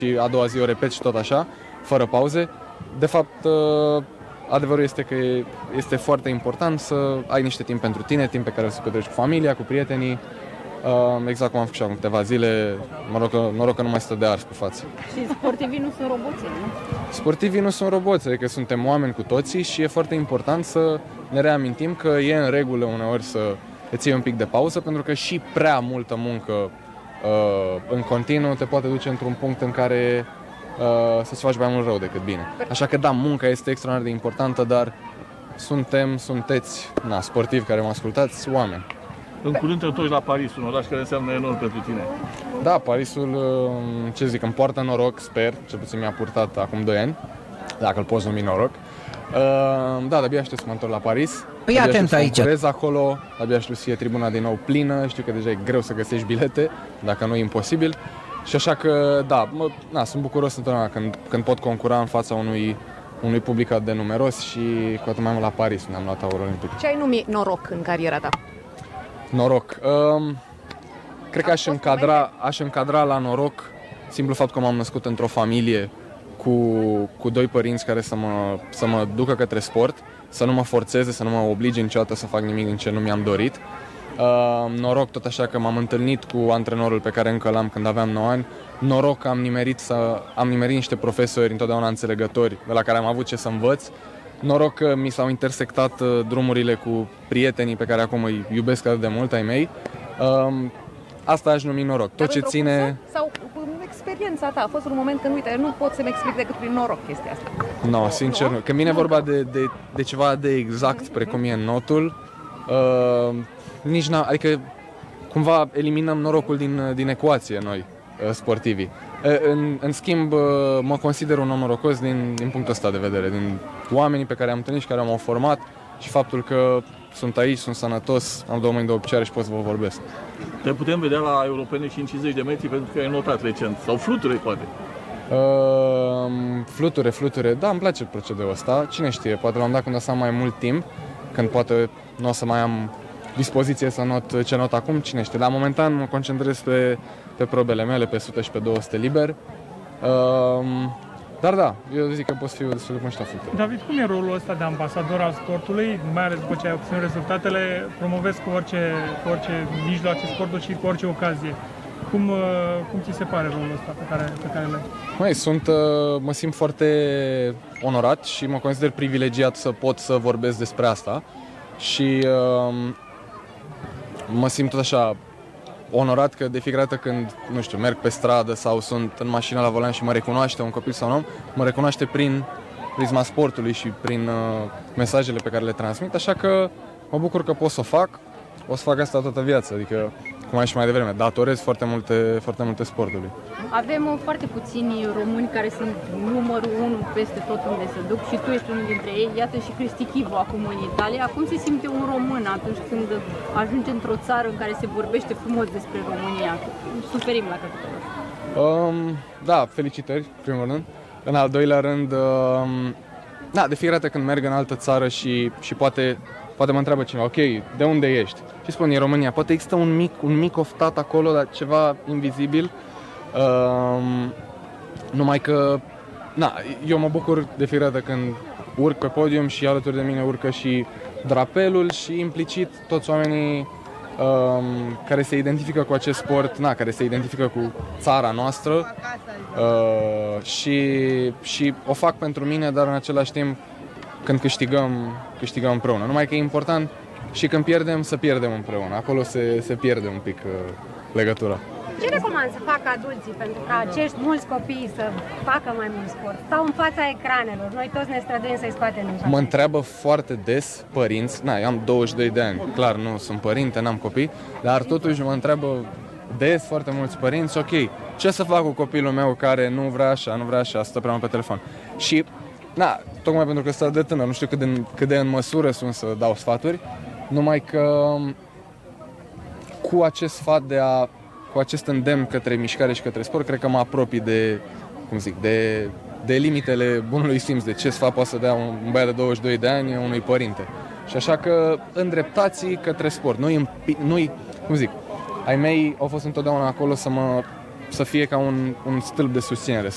și a doua zi o repet și tot așa, fără pauze. De fapt, adevărul este că este foarte important să ai niște timp pentru tine, timp pe care să petreci cu familia, cu prietenii. Exact cum am făcut și acum câteva zile, noroc că nu mai stă de ars pe față. Și sportivii nu sunt roboți, nu? Sportivii nu sunt roboți, adică suntem oameni cu toții și e foarte important să ne reamintim că e în regulă uneori să îți iei un pic de pauză, pentru că și prea multă muncă în continuu te poate duce într-un punct în care să-ți faci mai mult rău decât bine. Așa că da, munca este extraordinar de importantă, dar sunteți sportivi care mă ascultați, oameni. În curând te întorci la Paris, un oraș care înseamnă enorm pentru tine. Da, Parisul, ce zic, îmi poartă noroc, sper, cel puțin mi-a purtat acum 2 ani, dacă îl poți numi noroc. Da, de-abia aștept să mă întorc la Paris. Fii atent aici. Acolo, de-abia aștept să fie tribuna din nou plină, știu că deja e greu să găsești bilete, dacă nu e imposibil. Și așa că, da, sunt bucuros întotdeauna când pot concura în fața unui public de numeros și cu atât mai mult la Paris, unde am luat aur olimpic. Ce ai numit noroc în cariera ta? Noroc. Cred că aș încadra la noroc simplu fapt că m-am născut într-o familie cu 2 părinți care să mă ducă către sport, să nu mă forțeze, să nu mă oblige niciodată să fac nimic din ce nu mi-am dorit. Noroc tot așa că m-am întâlnit cu antrenorul pe care încă l-am când aveam 9 ani. Noroc că am nimerit niște profesori întotdeauna înțelegători de la care am avut ce să învăț. Noroc că mi s-au intersectat drumurile cu prietenii pe care acum îi iubesc atât de mult, ai mei. Asta aș numi noroc. Tot ce ține... Sau experiența ta? A fost un moment când, uite, nu pot să-mi explic decât prin noroc chestia asta. Sincer nu. Când vine vorba de ceva de exact precum e notul, adică cumva eliminăm norocul din ecuație noi, sportivii. În schimb, mă consider un om norocos din punctul ăsta de vedere, din oamenii pe care am întâlnit și care m-au format și faptul că sunt aici, sunt sănătos, am 2 mâini, 2 picioare și pot să vă vorbesc. Te putem vedea la europene și în 50 de metri pentru că ai notat recent, sau fluture poate. Fluture, da, îmi place procedeul ăsta, cine știe, poate l-am dat când o să am mai mult timp, când poate nu o să mai am dispoziție să not ce not acum, cine știe, dar momentan mă concentrez pe probele mele, pe 100 și pe 200 liber. Dar da, eu zic că pot fi destul de conștient. David, cum e rolul ăsta de ambasador al sportului, mai ales după ce ai obținut rezultatele, promovezi cu orice mijloace sportul și cu orice ocazie? Cum ți se pare rolul ăsta pe care l-ai? Mă simt foarte onorat și mă consider privilegiat să pot să vorbesc despre asta și mă simt tot așa onorat că de fiecare dată când, nu știu, merg pe stradă sau sunt în mașină la volan și mă recunoaște un copil sau un om, mă recunoaște prin prisma sportului și prin mesajele pe care le transmit, așa că mă bucur că pot să o fac. O să fac asta toată viața, adică, cum ai și mai devreme, datorez foarte multe sportului. Avem foarte puțini români care sunt numărul 1 peste tot unde se duc și tu ești unul dintre ei. Iată și Cristi Chivu acum în Italia. Cum se simte un român atunci când ajunge într-o țară în care se vorbește frumos despre România? Suferim la capitolul ăsta. Da, felicitări, primul rând. În al doilea rând, de fiecare dată când merg în altă țară și poate mă întreabă cineva, ok, de unde ești? Și spun, e România. Poate există un mic oftat acolo, dar ceva invizibil. Numai că, eu mă bucur de fiecare dată când urc pe podium și alături de mine urcă și drapelul și implicit toți oamenii care se identifică cu acest sport, care se identifică cu țara noastră și o fac pentru mine, dar în același timp când câștigăm împreună. Numai că e important și când pierdem, să pierdem împreună. Acolo se pierde un pic legătura. Ce recomand să facă adulții pentru ca acești mulți copii să facă mai mult sport? Stau în fața ecranelor, noi toți ne străduim să-i scoatem în față. Mă întreabă foarte des părinți, eu am 22 de ani, clar nu sunt părinte, n-am copii, dar totuși mă întreabă des foarte mulți părinți, ok, ce să fac cu copilul meu care nu vrea așa, stă prea mult pe telefon? Și tocmai pentru că sunt de tânăr, nu știu cât de în măsură sunt să dau sfaturi, numai că cu acest sfat cu acest îndemn către mișcare și către sport, cred că mă apropii de limitele bunului simț, de ce sfat poate să dea un băiat de 22 de ani unui părinte. Și așa că îndreptați către sport. Ai mei au fost întotdeauna acolo să fie ca un stâlp de susținere,